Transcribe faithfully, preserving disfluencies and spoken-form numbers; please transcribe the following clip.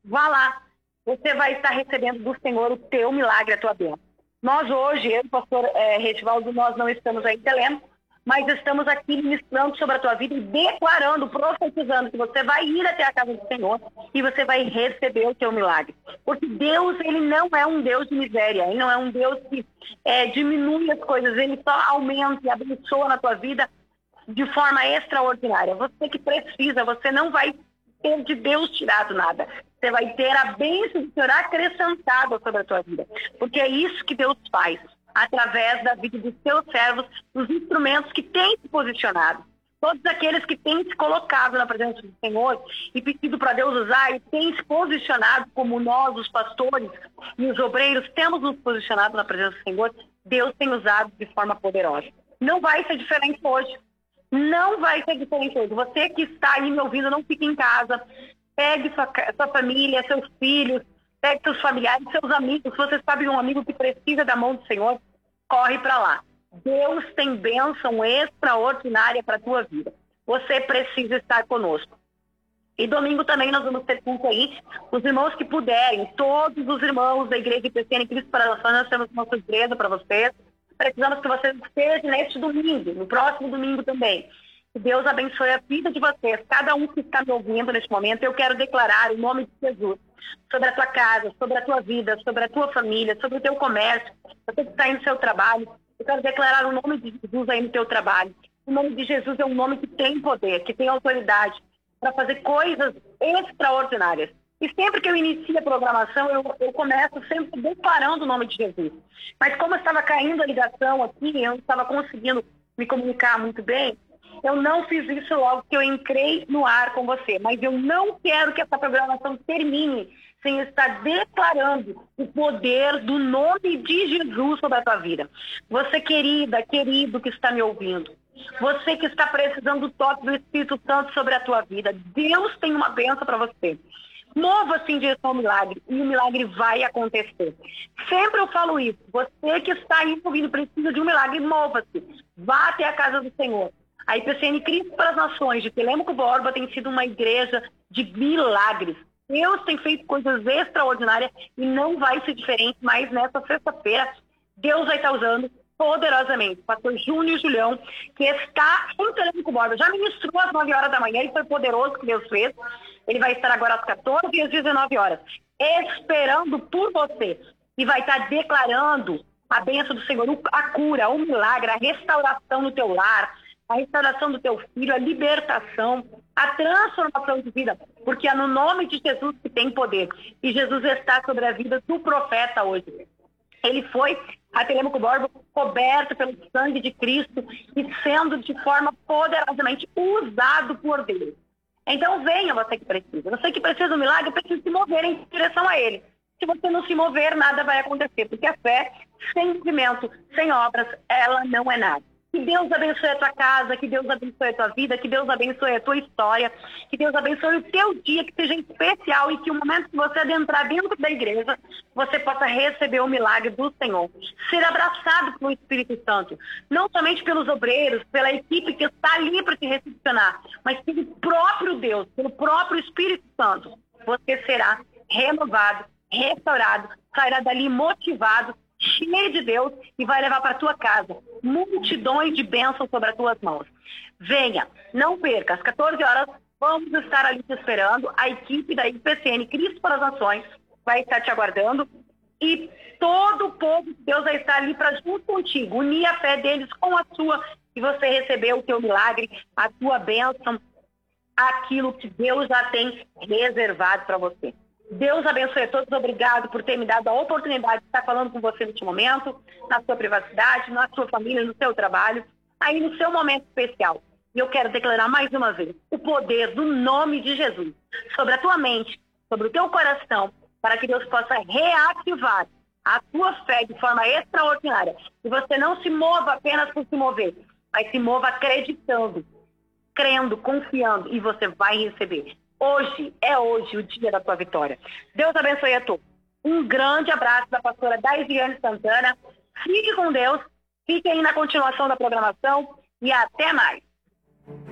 vá lá. Você vai estar recebendo do Senhor o teu milagre, a tua bênção. Nós hoje, eu e o pastor é, Retivaldo, nós não estamos aí em Telêmaco, mas estamos aqui ministrando sobre a tua vida e declarando, profetizando que você vai ir até a casa do Senhor e você vai receber o teu milagre. Porque Deus, ele não é um Deus de miséria, ele não é um Deus que é, diminui as coisas, ele só aumenta e abençoa na tua vida de forma extraordinária. Você que precisa, você não vai ter de Deus tirado nada. Você vai ter a bênção do Senhor acrescentada sobre a tua vida. Porque é isso que Deus faz, através da vida dos seus servos, dos instrumentos que têm se posicionado. Todos aqueles que têm se colocado na presença do Senhor e pedido para Deus usar e têm se posicionado como nós, os pastores e os obreiros, temos nos posicionado na presença do Senhor, Deus tem usado de forma poderosa. Não vai ser diferente hoje. Não vai ser diferente hoje. Você que está aí me ouvindo, não fique em casa. Pegue sua, sua família, seus filhos, pegue seus familiares, seus amigos. Se você sabe de um amigo que precisa da mão do Senhor, corre para lá. Deus tem bênção extraordinária para a tua vida. Você precisa estar conosco. E domingo também nós vamos ter culto aí. Os irmãos que puderem, todos os irmãos da Igreja I P C N Cristo para as Nações, nós temos uma surpresa para vocês. Precisamos que vocês estejam neste domingo, no próximo domingo também. Que Deus abençoe a vida de vocês. Cada um que está me ouvindo neste momento, eu quero declarar o nome de Jesus sobre a tua casa, sobre a tua vida, sobre a tua família, sobre o teu comércio, você que está aí no seu trabalho. Eu quero declarar o nome de Jesus aí no teu trabalho. O nome de Jesus é um nome que tem poder, que tem autoridade para fazer coisas extraordinárias. E sempre que eu inicio a programação, eu, eu começo sempre declarando o nome de Jesus. Mas como estava caindo a ligação aqui, eu não estava conseguindo me comunicar muito bem, eu não fiz isso logo que eu entrei no ar com você. Mas eu não quero que essa programação termine sem estar declarando o poder do nome de Jesus sobre a tua vida. Você, querida, querido que está me ouvindo, você que está precisando do toque do Espírito Santo sobre a tua vida, Deus tem uma bênção para você. Mova-se em direção ao milagre e o milagre vai acontecer. Sempre eu falo isso. Você que está aí ouvindo precisa de um milagre, mova-se. Vá até a casa do Senhor. A I P C N Cristo para as Nações de Telêmaco Borba tem sido uma igreja de milagres. Deus tem feito coisas extraordinárias e não vai ser diferente, mas nessa sexta-feira Deus vai estar usando poderosamente. O pastor Júnior Julião, que está em Telêmaco Borba, já ministrou às nove horas da manhã e foi poderoso que Deus fez. Ele vai estar agora às quatorze e às dezenove horas, esperando por você. E vai estar declarando a bênção do Senhor, a cura, o milagre, a restauração no teu lar, a restauração do teu filho, a libertação, a transformação de vida. Porque é no nome de Jesus que tem poder. E Jesus está sobre a vida do profeta hoje. Ele foi a Telêmaco Borba coberto pelo sangue de Cristo e sendo de forma poderosamente usado por Deus. Então venha você que precisa. Você que precisa do milagre, precisa se mover em direção a ele. Se você não se mover, nada vai acontecer. Porque a fé, sem movimento, sem obras, ela não é nada. Que Deus abençoe a tua casa, que Deus abençoe a tua vida, que Deus abençoe a tua história, que Deus abençoe o teu dia, que seja especial e que o momento que você adentrar dentro da igreja, você possa receber o milagre do Senhor. Ser abraçado pelo Espírito Santo, não somente pelos obreiros, pela equipe que está ali para te recepcionar, mas pelo próprio Deus, pelo próprio Espírito Santo. Você será renovado, restaurado, sairá dali motivado, cheio de Deus e vai levar para a tua casa multidões de bênçãos sobre as tuas mãos. Venha, não perca, às quatorze horas vamos estar ali te esperando, a equipe da I P C N Cristo para as Nações vai estar te aguardando e todo o povo de Deus vai estar ali para junto contigo, unir a fé deles com a sua e você receber o teu milagre, a tua bênção, aquilo que Deus já tem reservado para você. Deus abençoe a todos, obrigado por ter me dado a oportunidade de estar falando com você neste momento, na sua privacidade, na sua família, no seu trabalho, aí no seu momento especial. E eu quero declarar mais uma vez o poder do nome de Jesus sobre a tua mente, sobre o teu coração, para que Deus possa reativar a tua fé de forma extraordinária. E você não se mova apenas por se mover, mas se mova acreditando, crendo, confiando, e você vai receber. Hoje é hoje o dia da tua vitória. Deus abençoe a todos. Um grande abraço da pastora Daisiane Santana. Fique com Deus. Fique aí na continuação da programação e até mais.